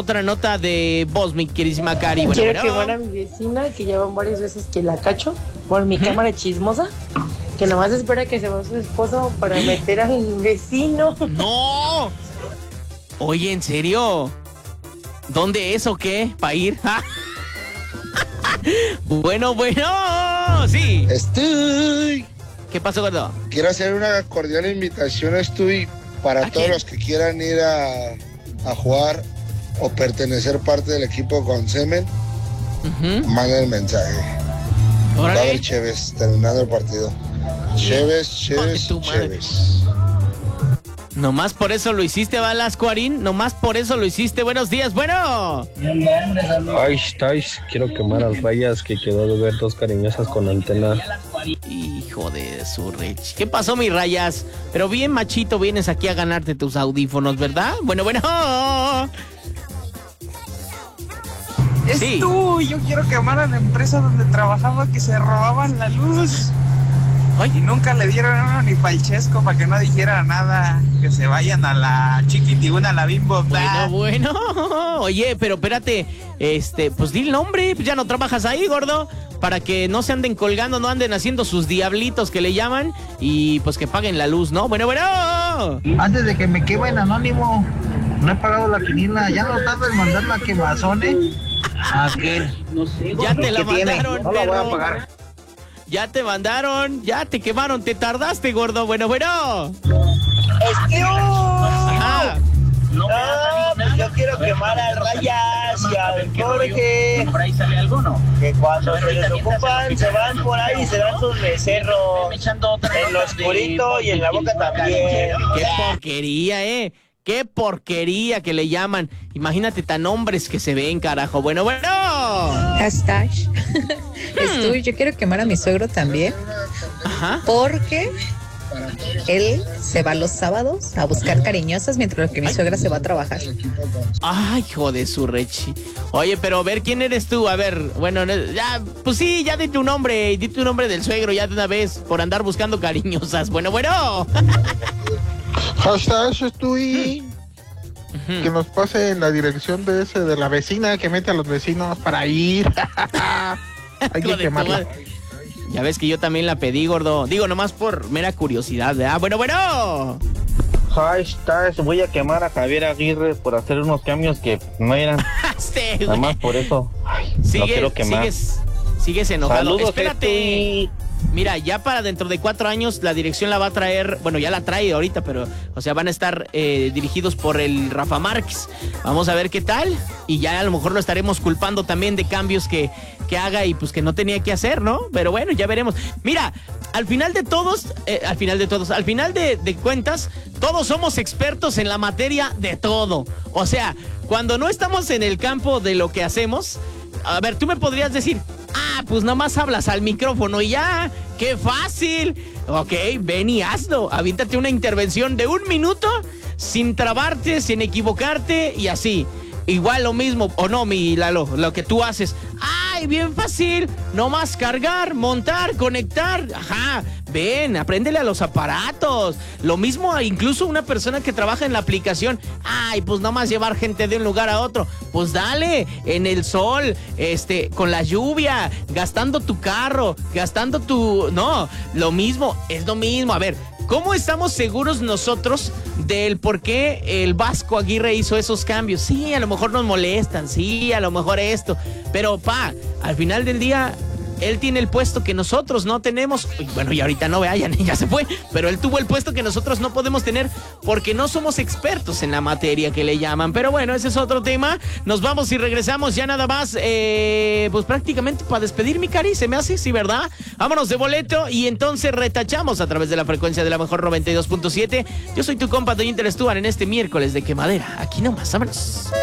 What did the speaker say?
otra nota de voz, mi queridísima Cari. Bueno, Quiero quemar a mi vecina, que ya van varias veces que la cacho por mi cámara chismosa, que nomás espera que se va su esposo para meter al vecino. ¡No! Oye, ¿en serio? ¿Dónde es o qué? ¿Para ir? Bueno, sí. ¿Qué pasó, gordo? Quiero hacer una cordial invitación, para todos los que quieran ir a jugar o pertenecer parte del equipo con Semen. Manden el mensaje. Órale. Va a haber Chévez terminando el partido. Chévez. Nomás por eso lo hiciste, Balasco Arín. Nomás por eso lo hiciste. Buenos días, bueno. Ay, quiero quemar al Rayas, que quedó de ver dos cariñosas con antena. Hijo de su rech. ¿Qué pasó, mi Rayas? Pero bien machito, vienes aquí a ganarte tus audífonos, ¿verdad? Bueno. Sí. Yo quiero quemar a la empresa donde trabajaba, que se robaban la luz. Ay. Y nunca le dieron uno ni palchesco para que no dijera nada. Que se vayan a la Chiquitibuna, a la Bimbo. Bueno. Oye, pero espérate, pues di el nombre, ya no trabajas ahí, gordo, para que no se anden colgando, no anden haciendo sus diablitos que le llaman y pues que paguen la luz, ¿no? Bueno. Antes de que me quemen anónimo, no he pagado la quinila, ya no tarda en mandar la quemazone. Aquel. Ya te la mandaron, no la voy perro. a pagar. Ya te mandaron, ya te quemaron, te tardaste, gordo. Bueno. Ajá. Pues yo quiero quemar al Rayas y al Jorge. ¿Por ahí sale alguno? Que cuando se les ocupan, se van por ahí y se dan sus becerros. En lo oscurito y en la boca también. Qué porquería, Qué porquería que le llaman. Imagínate tan hombres que se ven, carajo. Bueno. Hashtag. Yo quiero quemar a mi suegro también. Ajá. Porque él se va los sábados a buscar cariñosas mientras que mi suegra se va a trabajar. Ay, hijo de su rechi. Oye, pero a ver, ¿quién eres tú? A ver, bueno, ya, pues sí, ya di tu nombre del suegro ya de una vez por andar buscando cariñosas. Bueno. Hashtag que nos pase la dirección de la vecina que mete a los vecinos para ir. Hay que quemarla. Ya ves que yo también la pedí, gordo. Digo, nomás por mera curiosidad, ¿verdad? Bueno. Hashtag, voy a quemar a Javier Aguirre por hacer unos cambios que no eran. Sí, nada más por eso. Lo quiero quemar. Sigues enojado. Saludos, espérate. Mira, ya para dentro de 4 años la dirección la va a traer, bueno, ya la trae ahorita, pero, o sea, van a estar dirigidos por el Rafa Márquez. Vamos a ver qué tal, y ya a lo mejor lo estaremos culpando también de cambios que haga y pues que no tenía que hacer, ¿no? Pero bueno, ya veremos. Mira, al final de cuentas, todos somos expertos en la materia de todo. O sea, cuando no estamos en el campo de lo que hacemos, a ver, tú me podrías decir, pues nomás hablas al micrófono y ya, ¡qué fácil! Ok, ven y hazlo, aviéntate una intervención de 1 minuto, sin trabarte, sin equivocarte y así. Igual lo mismo, o no, mi Lalo, lo que tú haces. ¡Ay, bien fácil! Nomás cargar, montar, conectar. Ajá, ven, apréndele a los aparatos. Lo mismo incluso una persona que trabaja en la aplicación. ¡Ay, pues nomás llevar gente de un lugar a otro! Pues dale, en el sol, con la lluvia, gastando tu carro, gastando tu... No, lo mismo, es lo mismo. A ver, ¿cómo estamos seguros nosotros del por qué el Vasco Aguirre hizo esos cambios? Sí, a lo mejor nos molestan, sí, a lo mejor esto, pero al final del día, él tiene el puesto que nosotros no tenemos. Bueno, y ahorita no, ya se fue, pero él tuvo el puesto que nosotros no podemos tener porque no somos expertos en la materia que le llaman. Pero bueno, ese es otro tema. Nos vamos y regresamos ya nada más, pues prácticamente para despedir, mi Cari, se me hace, sí, ¿verdad? Vámonos de boleto y entonces retachamos a través de la frecuencia de la mejor 92.7. Yo soy tu compa, Doña Inter Stuart, en este miércoles de quemadera. Aquí nomás, vámonos.